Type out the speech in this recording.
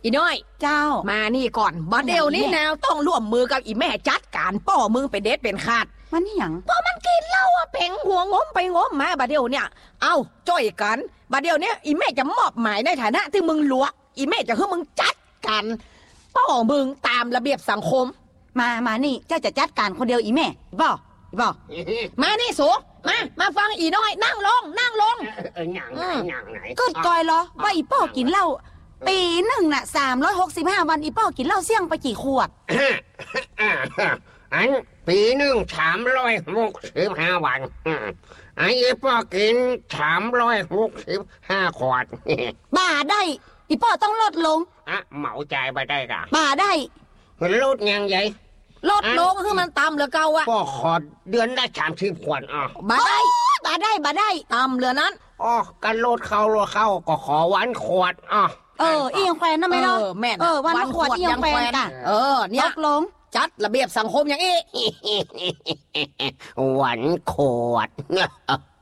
อีน้อยเจ้ามานี่ก่อนบัดเดี๋ยวนี้แนวต้องร่วมมือกับอีแม่จัดการป้อมึงไปเด็ดเป็นขาดมันนี่หยังเพราะมันกินเหล้าอะเพ่งหัวงมไปงมมาบัดเดี๋ยวเนี่ยเอาจ้อยกันบัดเดี๋ยวนี้อีแม่จะมอบหมายในฐานะที่มึงหลวงอีแม่จะให้มึงจัดการป้อมึงตามระเบียบสังคมมานี่เจ้าจะจัดการคนเดียวอีแม่บ่มานี่สูมาฟังอีน้อยนั่งลงอย่างไหนก็กอยเหรอว่าอีป้อกินเหล้าปีหนึ่งน่ะ365วันอีป้อกินเหล้าเสี่ยงไปกี่ขวดอันปีหนึ่ง365วันไอ้ป้อกิน365ขวดบ่าได้อีป้อต้องลดลงเหมาใจไปได้กะบ่าได้ลดยังไงลดลงคือมันต่ำเหลือเก่าอะป้อขอเดือนได้30ขวดบ่ได้ต่ำเหลือนั้นกันลดเข้าก็ขอวันขวดอียงแควนนะไม่เนาะแม่วันขวดอียงแควนกะเนี่ยตกลงจัดระเบียบสังคมอย่างนี้วันขวด